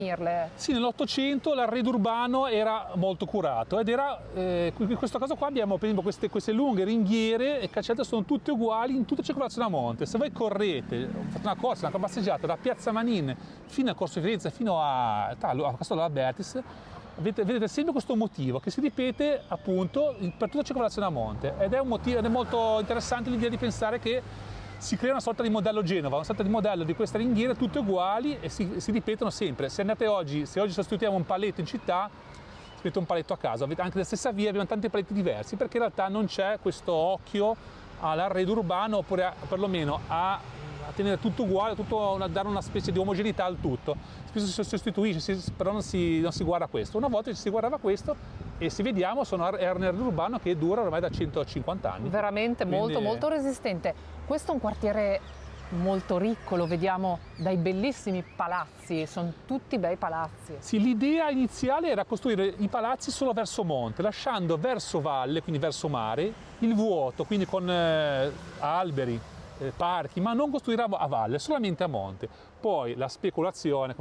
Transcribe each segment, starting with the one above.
Sì, nell'Ottocento l'arredo urbano era molto curato ed era, in questo caso qua abbiamo per esempio queste lunghe ringhiere e cancellate sono tutte uguali in tutta circolazione a monte. Se voi correte, fate una corsa, una passeggiata da Piazza Manin fino a Corso Firenze, fino a Castello Albertis, vedete sempre questo motivo che si ripete appunto per tutta circolazione a monte ed è molto interessante l'idea di pensare che si crea una sorta di modello Genova, una sorta di modello di queste ringhiere tutte uguali e si ripetono sempre. Se oggi sostituiamo un paletto in città, si mette un paletto a caso, avete anche la stessa via, abbiamo tanti paletti diversi perché in realtà non c'è questo occhio all'arredo urbano oppure perlomeno a tenere tutto uguale, a dare una specie di omogeneità al tutto. Spesso si sostituisce, però non si guarda questo. Una volta si guardava questo e se vediamo è un arredo urbano che dura ormai da 150 anni. Veramente molto resistente. Questo è un quartiere molto ricco, lo vediamo dai bellissimi palazzi, sono tutti bei palazzi. Sì, l'idea iniziale era costruire i palazzi solo verso monte, lasciando verso valle, quindi verso mare, il vuoto, quindi con alberi, parchi, ma non costruire a valle, solamente a monte. Poi la speculazione,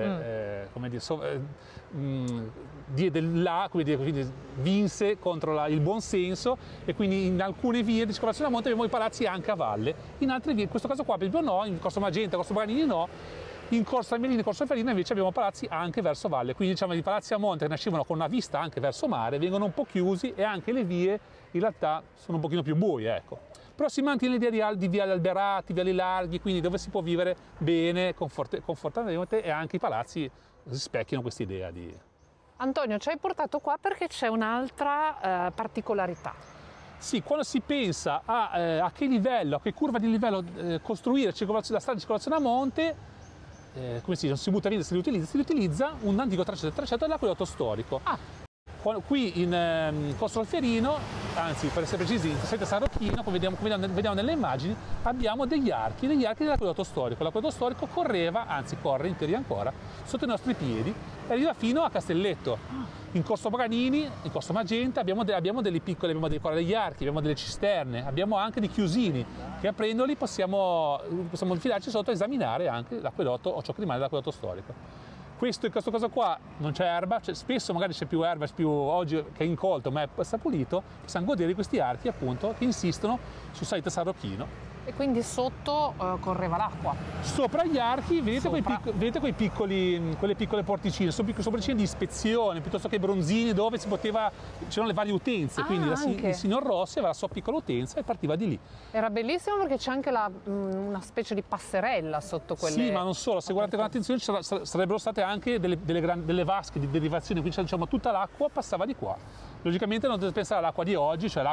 quindi vinse contro il buon senso e quindi in alcune vie di circolazione a monte abbiamo i palazzi anche a valle, in altre vie, in questo caso qua per esempio no, in Corso Magenta, Corso Paganini no, in Corso Armelini e Corso Ferina invece abbiamo palazzi anche verso valle, quindi diciamo i palazzi a monte che nascevano con una vista anche verso mare vengono un po' chiusi e anche le vie in realtà sono un pochino più buie, ecco. Però si mantiene l'idea di viali alberati, viali larghi, quindi dove si può vivere bene, confortabilmente e anche i palazzi rispecchiano questa idea di... Antonio, ci hai portato qua perché c'è un'altra particolarità. Sì, quando si pensa a che livello, a che curva di livello costruire la strada di circolazione a monte, come si dice, non si butta via, si riutilizza un antico tracciato dell'acquedotto storico. Qui in Corso Alferino, anzi per essere precisi in Casetta San Rocchino, come vediamo nelle immagini, abbiamo degli archi dell'acquedotto storico. L'acquedotto storico correva, anzi corre in teoria ancora, sotto i nostri piedi e arriva fino a Castelletto. In Corso Paganini, in Corso Magenta abbiamo delle piccole, abbiamo degli archi, abbiamo delle cisterne, abbiamo anche dei chiusini che aprendoli possiamo infilarci sotto a esaminare anche l'acquedotto o ciò che rimane dell'acquedotto storico. In questo caso qua non c'è erba, spesso magari c'è più erba, oggi che è incolto ma è pulito, possiamo godere di questi archi appunto che insistono su salita San Rocchino. E quindi sotto correva l'acqua? Sopra gli archi vedete quelle piccole porticine, sono piccole porticine di ispezione piuttosto che bronzini dove c'erano le varie utenze, quindi il signor Rossi aveva la sua piccola utenza e partiva di lì. Era bellissimo perché c'è anche una specie di passerella sotto quelle... Sì, ma non solo, se guardate con attenzione sarebbero state anche delle vasche di derivazione, quindi diciamo tutta l'acqua passava di qua. Logicamente non dovete pensare all'acqua di oggi, cioè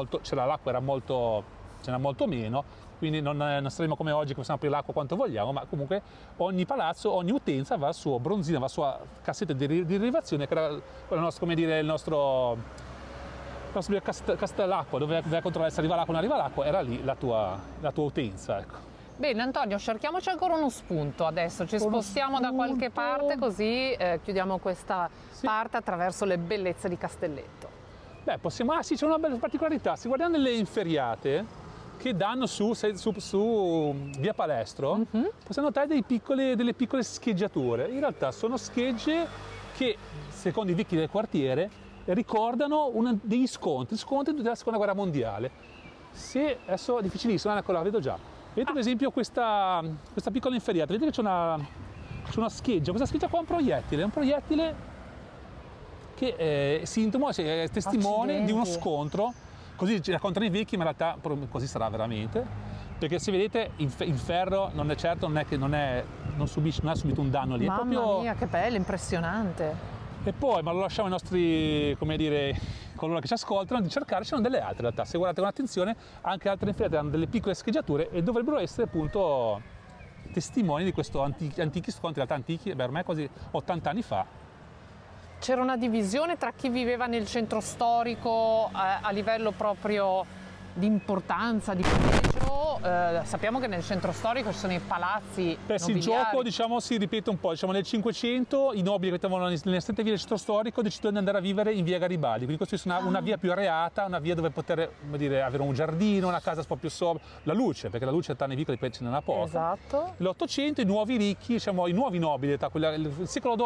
c'era molto meno, quindi non saremo come oggi che possiamo aprire l'acqua quanto vogliamo, ma comunque ogni palazzo, ogni utenza aveva il suo bronzino, aveva la sua cassetta di derivazione che era il nostro castellacqua, dove doveva controllare se arriva l'acqua o non arriva l'acqua, era lì la tua utenza, ecco. Bene Antonio, cerchiamoci ancora uno spunto adesso, ci spostiamo da qualche parte così chiudiamo questa parte attraverso le bellezze di Castelletto. C'è una bella particolarità, se guardiamo nelle inferriate che danno su via Palestro, possiamo notare delle piccole scheggiature. In realtà sono schegge che, secondo i vecchi del quartiere, ricordano degli scontri della seconda guerra mondiale. Adesso è difficilissimo, ecco la vedo già. Vedete per esempio questa piccola inferriata, vedete che c'è una scheggia, questa scheggia qua è un proiettile che è sintomo, è testimone di uno scontro. Così ci raccontano i vecchi, ma in realtà così sarà veramente, perché se vedete il ferro non ha subito un danno lì. Mamma mia, che bello, impressionante. E poi, ma lo lasciamo ai nostri, coloro che ci ascoltano, di cercare, ci sono delle altre in realtà. Se guardate con attenzione, anche altre inferriate hanno delle piccole scheggiature e dovrebbero essere appunto testimoni di questo antichi scontri, in realtà antichi, ormai quasi 80 anni fa. C'era una divisione tra chi viveva nel centro storico a livello proprio di importanza, di pregio. Sappiamo che nel centro storico ci sono i palazzi nobiliari. Il gioco si ripete un po', nel 500 i nobili che abitavano nelle strette vie del centro storico decidono di andare a vivere in via Garibaldi, quindi costruiscono una via più areata, una via dove poter avere un giardino, una casa un po' più sobria, la luce, perché la luce nei vicoli ce n'è una poca. Esatto. Nell'Ottocento i nuovi ricchi, i nuovi nobili, il secolo dopo